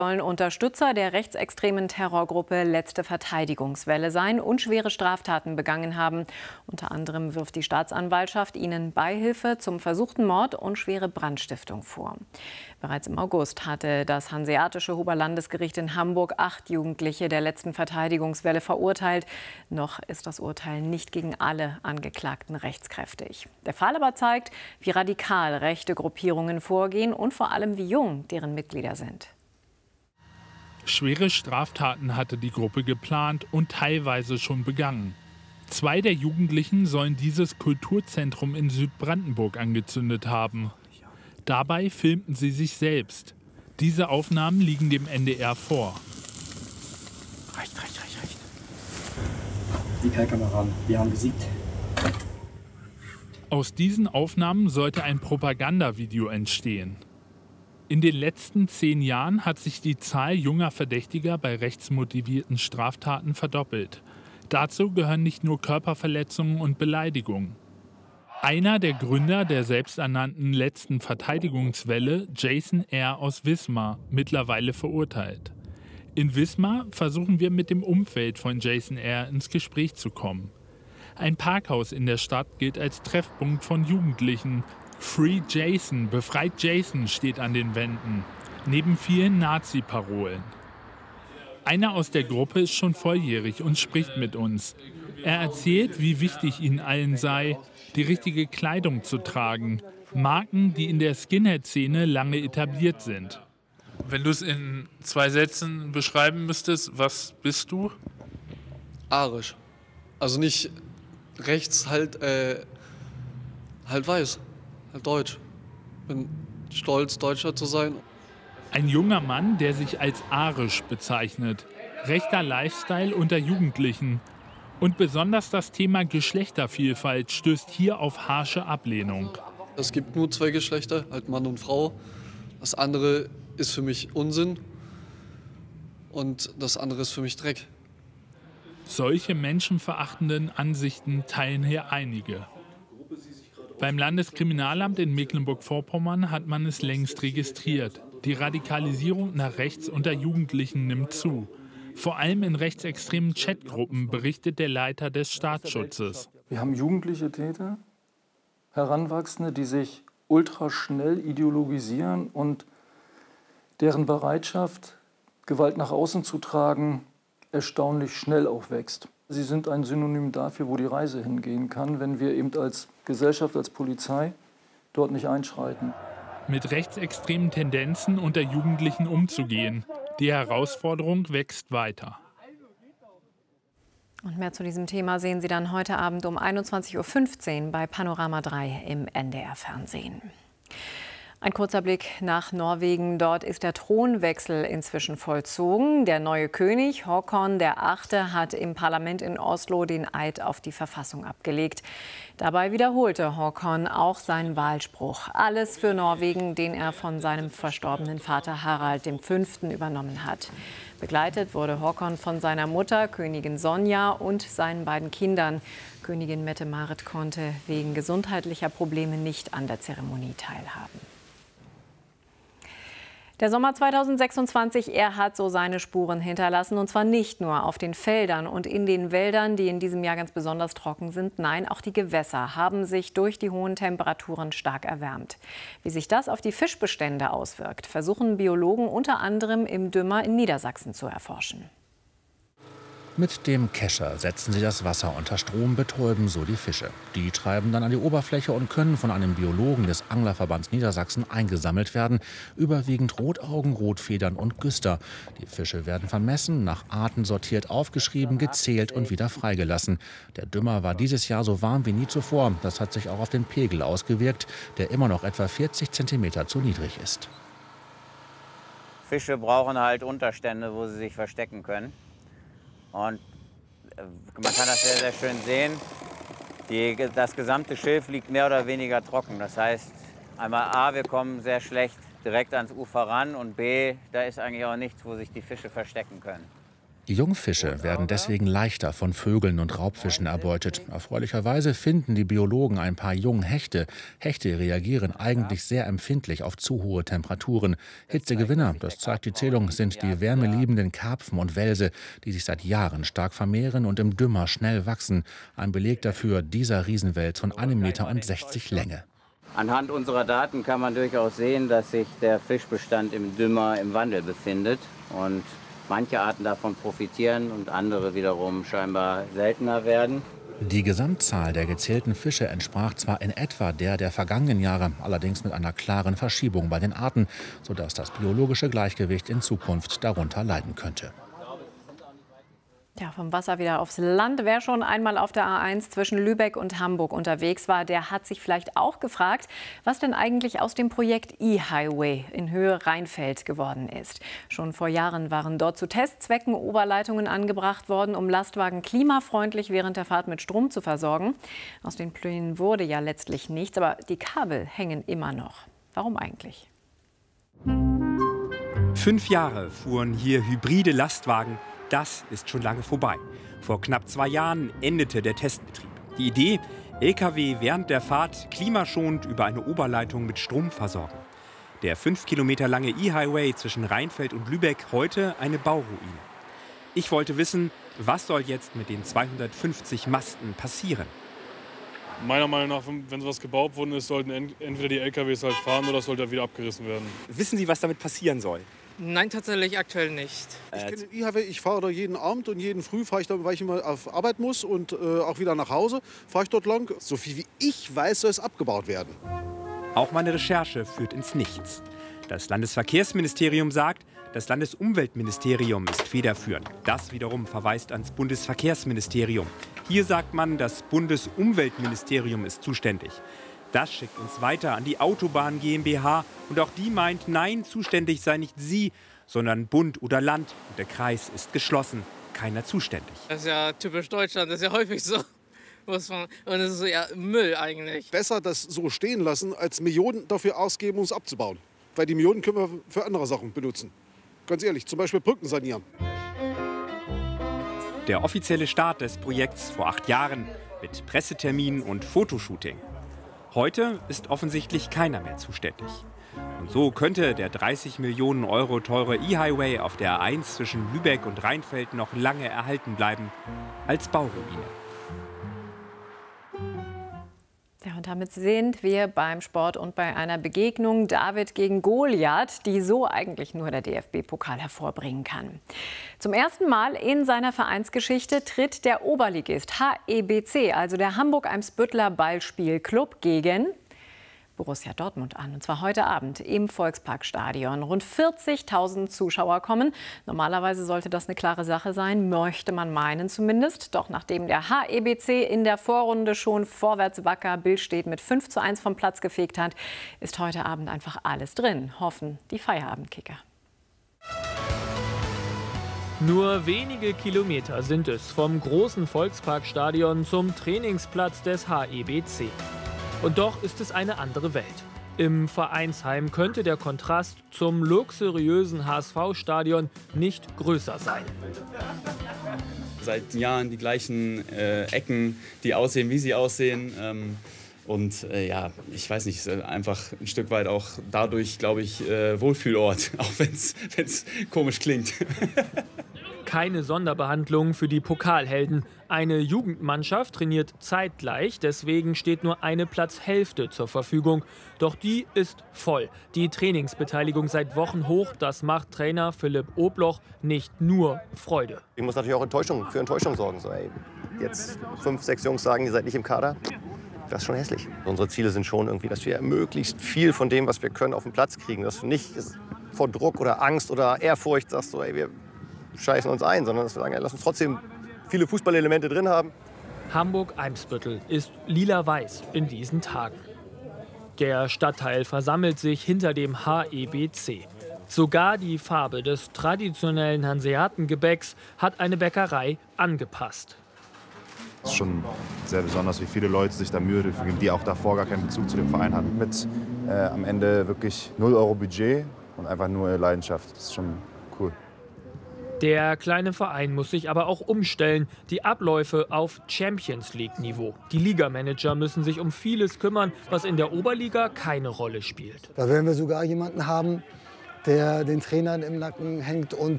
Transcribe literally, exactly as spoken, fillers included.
Sollen Unterstützer der rechtsextremen Terrorgruppe Letzte Verteidigungswelle sein und schwere Straftaten begangen haben. Unter anderem wirft die Staatsanwaltschaft ihnen Beihilfe zum versuchten Mord und schwere Brandstiftung vor. Bereits im August hatte das Hanseatische Oberlandesgericht in Hamburg acht Jugendliche der Letzten Verteidigungswelle verurteilt. Noch ist das Urteil nicht gegen alle Angeklagten rechtskräftig. Der Fall aber zeigt, wie radikal rechte Gruppierungen vorgehen und vor allem, wie jung deren Mitglieder sind. Schwere Straftaten hatte die Gruppe geplant und teilweise schon begangen. Zwei der Jugendlichen sollen dieses Kulturzentrum in Südbrandenburg angezündet haben. Dabei filmten sie sich selbst. Diese Aufnahmen liegen dem N D R vor. Reicht, reicht, reicht, reicht. Die Kameraden, wir haben gesiegt. Aus diesen Aufnahmen sollte ein Propagandavideo entstehen. In den letzten zehn Jahren hat sich die Zahl junger Verdächtiger bei rechtsmotivierten Straftaten verdoppelt. Dazu gehören nicht nur Körperverletzungen und Beleidigungen. Einer der Gründer der selbsternannten Letzten Verteidigungswelle, Jason R. aus Wismar, mittlerweile verurteilt. In Wismar versuchen wir mit dem Umfeld von Jason R. ins Gespräch zu kommen. Ein Parkhaus in der Stadt gilt als Treffpunkt von Jugendlichen. Free Jason, befreit Jason steht an den Wänden, neben vielen Nazi-Parolen. Einer aus der Gruppe ist schon volljährig und spricht mit uns. Er erzählt, wie wichtig ihnen allen sei, die richtige Kleidung zu tragen. Marken, die in der Skinhead-Szene lange etabliert sind. Wenn du es in zwei Sätzen beschreiben müsstest, was bist du? Arisch. Also nicht rechts, halt, äh, halt weiß. Deutsch. Bin stolz, Deutscher zu sein. Ein junger Mann, der sich als arisch bezeichnet. Rechter Lifestyle unter Jugendlichen. Und besonders das Thema Geschlechtervielfalt stößt hier auf harsche Ablehnung. Es gibt nur zwei Geschlechter, halt Mann und Frau. Das andere ist für mich Unsinn und das andere ist für mich Dreck. Solche menschenverachtenden Ansichten teilen hier einige. Beim Landeskriminalamt in Mecklenburg-Vorpommern hat man es längst registriert. Die Radikalisierung nach rechts unter Jugendlichen nimmt zu. Vor allem in rechtsextremen Chatgruppen, berichtet der Leiter des Staatsschutzes. Wir haben jugendliche Täter, Heranwachsende, die sich ultraschnell ideologisieren und deren Bereitschaft, Gewalt nach außen zu tragen, erstaunlich schnell auch wächst. Sie sind ein Synonym dafür, wo die Reise hingehen kann, wenn wir eben als Gesellschaft, als Polizei dort nicht einschreiten. Mit rechtsextremen Tendenzen unter Jugendlichen umzugehen. Die Herausforderung wächst weiter. Und mehr zu diesem Thema sehen Sie dann heute Abend um einundzwanzig Uhr fünfzehn bei Panorama drei im N D R-Fernsehen. Ein kurzer Blick nach Norwegen. Dort ist der Thronwechsel inzwischen vollzogen. Der neue König, Håkon der Achte, hat im Parlament in Oslo den Eid auf die Verfassung abgelegt. Dabei wiederholte Håkon auch seinen Wahlspruch. Alles für Norwegen, den er von seinem verstorbenen Vater Harald der Fünfte übernommen hat. Begleitet wurde Håkon von seiner Mutter, Königin Sonja, und seinen beiden Kindern. Königin Mette-Marit konnte wegen gesundheitlicher Probleme nicht an der Zeremonie teilhaben. Der Sommer zweitausendsechsundzwanzig, er hat so seine Spuren hinterlassen. Und zwar nicht nur auf den Feldern und in den Wäldern, die in diesem Jahr ganz besonders trocken sind. Nein, auch die Gewässer haben sich durch die hohen Temperaturen stark erwärmt. Wie sich das auf die Fischbestände auswirkt, versuchen Biologen unter anderem im Dümmer in Niedersachsen zu erforschen. Mit dem Kescher setzen sie das Wasser unter Strom, betäuben so die Fische. Die treiben dann an die Oberfläche und können von einem Biologen des Anglerverbands Niedersachsen eingesammelt werden. Überwiegend Rotaugen, Rotfedern und Güster. Die Fische werden vermessen, nach Arten sortiert aufgeschrieben, gezählt und wieder freigelassen. Der Dümmer war dieses Jahr so warm wie nie zuvor. Das hat sich auch auf den Pegel ausgewirkt, der immer noch etwa vierzig Zentimeter zu niedrig ist. Fische brauchen halt Unterstände, wo sie sich verstecken können. Und man kann das sehr, sehr schön sehen. Die, das gesamte Schilf liegt mehr oder weniger trocken. Das heißt, einmal A, wir kommen sehr schlecht direkt ans Ufer ran und B, da ist eigentlich auch nichts, wo sich die Fische verstecken können. Die Jungfische werden deswegen leichter von Vögeln und Raubfischen erbeutet. Erfreulicherweise finden die Biologen ein paar Junghechte. Hechte reagieren eigentlich sehr empfindlich auf zu hohe Temperaturen. Hitzegewinner, das zeigt die Zählung, sind die wärmeliebenden Karpfen und Welse, die sich seit Jahren stark vermehren und im Dümmer schnell wachsen. Ein Beleg dafür dieser Riesenwels von einem Meter und sechzig Länge. Anhand unserer Daten kann man durchaus sehen, dass sich der Fischbestand im Dümmer im Wandel befindet. Und manche Arten davon profitieren und andere wiederum scheinbar seltener werden. Die Gesamtzahl der gezählten Fische entsprach zwar in etwa der der vergangenen Jahre, allerdings mit einer klaren Verschiebung bei den Arten, sodass das biologische Gleichgewicht in Zukunft darunter leiden könnte. Ja, vom Wasser wieder aufs Land. Wer schon einmal auf der A eins zwischen Lübeck und Hamburg unterwegs war, der hat sich vielleicht auch gefragt, was denn eigentlich aus dem Projekt E-Highway in Höhe Rheinfeld geworden ist. Schon vor Jahren waren dort zu Testzwecken Oberleitungen angebracht worden, um Lastwagen klimafreundlich während der Fahrt mit Strom zu versorgen. Aus den Plänen wurde ja letztlich nichts, aber die Kabel hängen immer noch. Warum eigentlich? Fünf Jahre fuhren hier hybride Lastwagen. Das ist schon lange vorbei. Vor knapp zwei Jahren endete der Testbetrieb. Die Idee, L K W während der Fahrt klimaschonend über eine Oberleitung mit Strom versorgen. Der fünf Kilometer lange E-Highway zwischen Rheinfeld und Lübeck heute eine Bauruine. Ich wollte wissen, was soll jetzt mit den zweihundertfünfzig Masten passieren? Meiner Meinung nach, wenn sowas gebaut worden ist, sollten entweder die L K Ws halt fahren oder es sollte wieder abgerissen werden. Wissen Sie, was damit passieren soll? Nein, tatsächlich aktuell nicht. Ich kenne den E-Highway, ich fahre da jeden Abend und jeden Früh fahre ich da, weil ich immer auf Arbeit muss und äh, auch wieder nach Hause, fahre ich dort lang. So viel wie ich weiß, soll es abgebaut werden. Auch meine Recherche führt ins Nichts. Das Landesverkehrsministerium sagt, das Landesumweltministerium ist federführend. Das wiederum verweist ans Bundesverkehrsministerium. Hier sagt man, das Bundesumweltministerium ist zuständig. Das schickt uns weiter an die Autobahn GmbH und auch die meint, nein, zuständig sei nicht sie, sondern Bund oder Land. Und der Kreis ist geschlossen, keiner zuständig. Das ist ja typisch Deutschland, das ist ja häufig so. Muss man, und es ist so, ja, Müll eigentlich. Besser das so stehen lassen, als Millionen dafür ausgeben, um es abzubauen. Weil die Millionen können wir für andere Sachen benutzen. Ganz ehrlich, zum Beispiel Brücken sanieren. Der offizielle Start des Projekts vor acht Jahren mit Pressetermin und Fotoshooting. Heute ist offensichtlich keiner mehr zuständig. Und so könnte der dreißig Millionen Euro teure E-Highway auf der A eins zwischen Lübeck und Rheinfeld noch lange erhalten bleiben als Bauruine. Ja, und damit sind wir beim Sport und bei einer Begegnung David gegen Goliath, die so eigentlich nur der D F B-Pokal hervorbringen kann. Zum ersten Mal in seiner Vereinsgeschichte tritt der Oberligist H E B C, also der Hamburg-Eimsbütteler Ballspielclub, gegen Borussia Dortmund an. Und zwar heute Abend im Volksparkstadion. Rund vierzigtausend Zuschauer kommen. Normalerweise sollte das eine klare Sache sein, möchte man meinen zumindest. Doch nachdem der H E B C in der Vorrunde schon vorwärts wacker Billstedt mit fünf zu eins vom Platz gefegt hat, ist heute Abend einfach alles drin, hoffen die Feierabendkicker. Nur wenige Kilometer sind es vom großen Volksparkstadion zum Trainingsplatz des H E B C. Und doch ist es eine andere Welt. Im Vereinsheim könnte der Kontrast zum luxuriösen H S V-Stadion nicht größer sein. Seit Jahren die gleichen äh, Ecken, die aussehen, wie sie aussehen. Ähm, und äh, ja, ich weiß nicht, einfach ein Stück weit auch dadurch, glaube ich, äh, Wohlfühlort, auch wenn es komisch klingt. Keine Sonderbehandlung für die Pokalhelden. Eine Jugendmannschaft trainiert zeitgleich, deswegen steht nur eine Platzhälfte zur Verfügung. Doch die ist voll. Die Trainingsbeteiligung seit Wochen hoch, das macht Trainer Philipp Obloch nicht nur Freude. Ich muss natürlich auch Enttäuschung, für Enttäuschung sorgen. So, ey, jetzt fünf, sechs Jungs sagen, ihr seid nicht im Kader. Das ist schon hässlich. Unsere Ziele sind schon irgendwie, dass wir möglichst viel von dem, was wir können, auf den Platz kriegen. Dass du nicht vor Druck oder Angst oder Ehrfurcht sagst, so, ey, wir scheißen uns ein, sondern dass wir sagen, ey, lass uns trotzdem viele Fußballelemente drin haben. Hamburg-Eimsbüttel ist lila-weiß in diesen Tagen. Der Stadtteil versammelt sich hinter dem H E B C. Sogar die Farbe des traditionellen Hanseatengebäcks hat eine Bäckerei angepasst. Es ist schon sehr besonders, wie viele Leute sich da Mühe geben, die auch davor gar keinen Bezug zu dem Verein hatten. Mit äh, am Ende wirklich null Euro Budget und einfach nur Leidenschaft. Das ist schon cool. Der kleine Verein muss sich aber auch umstellen. Die Abläufe auf Champions-League-Niveau. Die Ligamanager müssen sich um vieles kümmern, was in der Oberliga keine Rolle spielt. Da werden wir sogar jemanden haben, der den Trainern im Nacken hängt und